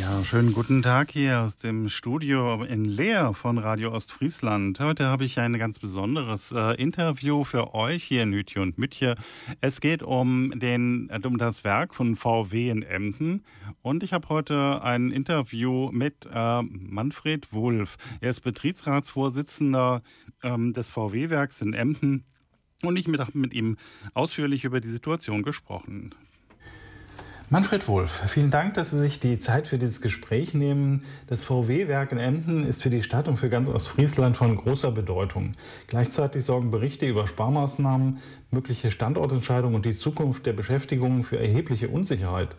Ja, schönen guten Tag hier aus dem Studio in Leer von Radio Ostfriesland. Heute habe ich ein ganz besonderes Interview für euch hier in Hütje und Mütje. Es geht um das Werk von VW in Emden und ich habe heute ein Interview mit Manfred Wulff. Er ist Betriebsratsvorsitzender des VW-Werks in Emden und ich habe mit ihm ausführlich über die Situation gesprochen. Manfred Wulff, vielen Dank, dass Sie sich die Zeit für dieses Gespräch nehmen. Das VW-Werk in Emden ist für die Stadt und für ganz Ostfriesland von großer Bedeutung. Gleichzeitig sorgen Berichte über Sparmaßnahmen, mögliche Standortentscheidungen und die Zukunft der Beschäftigung für erhebliche Unsicherheit.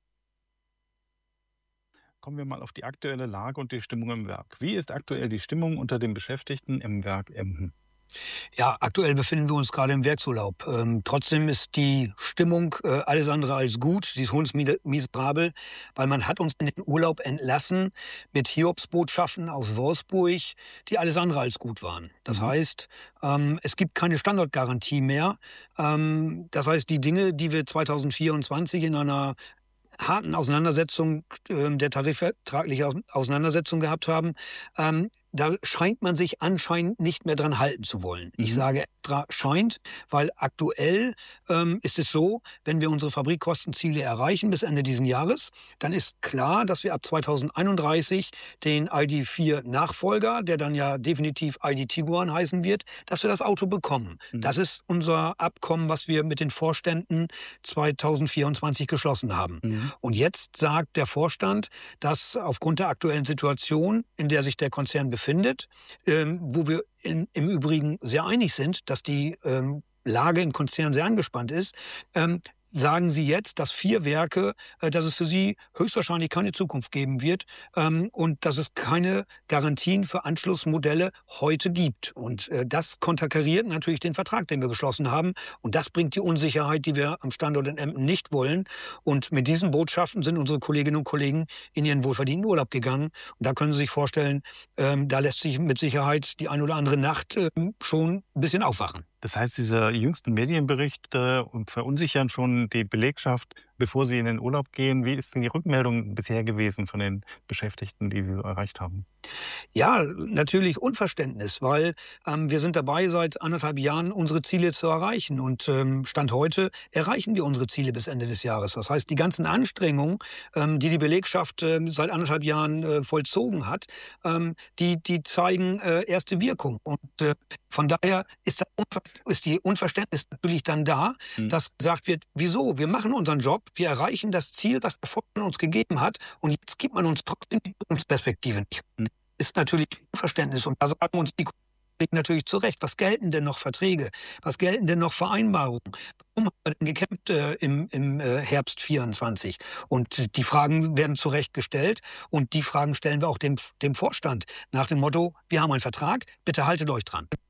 Kommen wir mal auf die aktuelle Lage und die Stimmung im Werk. Wie ist aktuell die Stimmung unter den Beschäftigten im Werk Emden? Ja, aktuell befinden wir uns gerade im Werksurlaub. Trotzdem ist die Stimmung alles andere als gut. Sie ist hundsmiserabel, weil man hat uns in den Urlaub entlassen mit Hiobsbotschaften aus Wolfsburg, die alles andere als gut waren. Das heißt, es gibt keine Standortgarantie mehr. Das heißt, die Dinge, die wir 2024 in einer harten Auseinandersetzung, der tarifvertraglichen Auseinandersetzung gehabt haben, da scheint man sich anscheinend nicht mehr dran halten zu wollen. Ich sage extra scheint, weil aktuell ist es so, wenn wir unsere Fabrikkostenziele erreichen bis Ende dieses Jahres, dann ist klar, dass wir ab 2031 den ID.4-Nachfolger, der dann ja definitiv ID Tiguan heißen wird, dass wir das Auto bekommen. Das ist unser Abkommen, was wir mit den Vorständen 2024 geschlossen haben. Und jetzt sagt der Vorstand, dass aufgrund der aktuellen Situation, in der sich der Konzern befindet, wo wir im Übrigen sehr einig sind, dass die Lage im Konzern sehr angespannt ist, sagen Sie jetzt, dass 4 Werke, dass es für sie höchstwahrscheinlich keine Zukunft geben wird und dass es keine Garantien für Anschlussmodelle heute gibt. Und das konterkariert natürlich den Vertrag, den wir geschlossen haben. Und das bringt die Unsicherheit, die wir am Standort in Emden nicht wollen. Und mit diesen Botschaften sind unsere Kolleginnen und Kollegen in ihren wohlverdienten Urlaub gegangen. Und da können Sie sich vorstellen, da lässt sich mit Sicherheit die ein oder andere Nacht schon ein bisschen aufwachen. Das heißt, diese jüngsten Medienberichte verunsichern schon die Belegschaft, bevor sie in den Urlaub gehen. Wie ist denn die Rückmeldung bisher gewesen von den Beschäftigten, die Sie erreicht haben? Ja, natürlich Unverständnis, weil wir sind dabei, seit 1,5 Jahren unsere Ziele zu erreichen. Und Stand heute erreichen wir unsere Ziele bis Ende des Jahres. Das heißt, die ganzen Anstrengungen, die Bruderschaft seit 1,5 Jahren vollzogen hat, die zeigen erste Wirkung. Und von daher ist die Unverständnis natürlich dann da, dass gesagt wird, wieso? Wir machen unseren Job, wir erreichen das Ziel, was der Vorstand uns gegeben hat, und jetzt gibt man uns trotzdem die Zukunftsperspektive nicht. Ist natürlich Unverständnis, und da sagen uns die Kollegen natürlich zu Recht, was gelten denn noch Verträge, was gelten denn noch Vereinbarungen, warum haben wir denn gekämpft im Herbst 24? Und die Fragen werden zu Recht gestellt, und die Fragen stellen wir auch dem Vorstand nach dem Motto, wir haben einen Vertrag, bitte haltet euch dran.